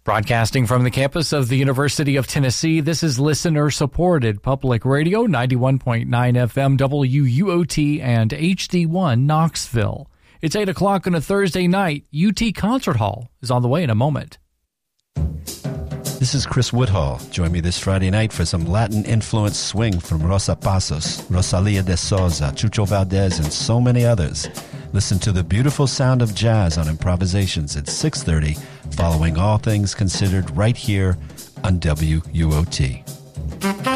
Broadcasting from the campus of the University of Tennessee, this is listener-supported public radio, 91.9 FM WUOT and HD1 Knoxville. It's 8 o'clock on a Thursday night. UT Concert Hall is on the way in a moment. This is Chris Woodhall. Join me this Friday night for some Latin-influenced swing from Rosa Passos, Rosalia de Souza, Chucho Valdez, and so many others. Listen to the beautiful sound of jazz on Improvisations at 6:30, following All Things Considered right here on WUOT.